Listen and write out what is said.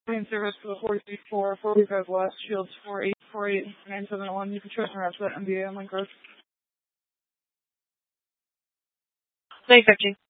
Main service for the 44, 45 West, Shields 4848971. You can trust and route to that MBA on Link Road. Thanks, Archie.